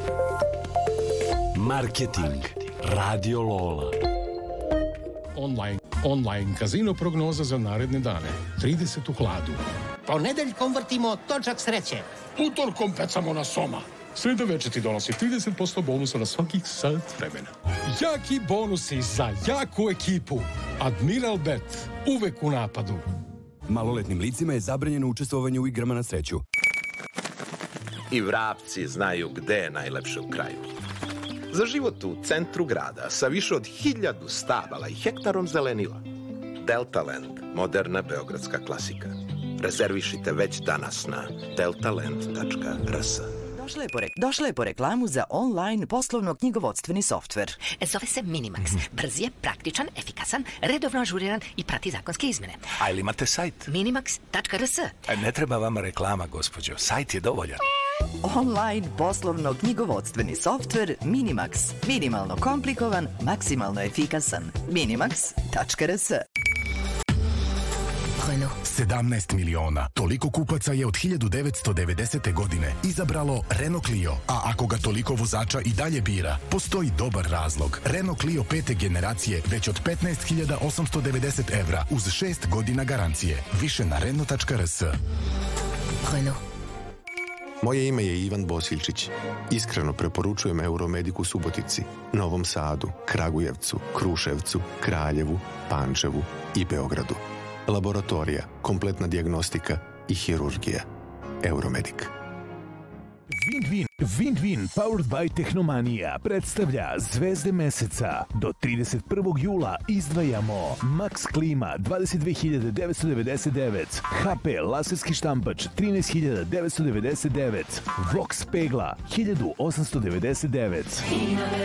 Marketing. Radio Lola. Online kazino prognoza za naredne dane. 30 u hladu. Ponedeljkom vrtimo točak sreće. Utorkom pecamo na soma. Sreda večer ti donosi 30% bonusa na svakih sat vremena. Jaki bonusi za jaku ekipu. Admiral Bet. Uvek u napadu. Maloletnim licima je zabranjeno učestvovanje u igrama na sreću. I vrapci znaju gde je najlepše u kraju. Za život u centru grada sa više od 1000 stabala i hektarom zelenila. Deltaland, moderna beogradska klasika. Rezervišite već danas na deltaland.rs. Došla je po reklamu za online poslovno-knjigovodstveni softver. Zove se Minimax. Brz je, praktičan, efikasan, redovno ažuriran i prati zakonske izmene. A ili imate sajt? Minimax.rs. Ne treba vama reklama, gospođo. Sajt je dovoljan. Online poslovno-knjigovodstveni softver Minimax. Minimalno komplikovan, maksimalno efikasan. Minimax.rs. 17 miliona. Toliko kupaca je od 1990. godine izabralo Renault Clio. A ako ga toliko vozača i dalje bira, postoji dobar razlog. Renault Clio 5. generacije već od 15.890 evra uz 6 godina garancije. Više na Renault.rs. Renault. Moje ime je Ivan Bosiljčić. Iskreno preporučujem Euromedic u Subotici, Novom Sadu, Kragujevcu, Kruševcu, Kraljevu, Pančevu i Beogradu. Laboratorija, kompletna dijagnostika i hirurgija. Euromedic. Win-Win powered by Tehnomanija predstavlja Zvezde meseca. Do 31. jula izdvajamo Max Klima 22.999, HP laserski štampač 13.999, Vox Pegla 1.899.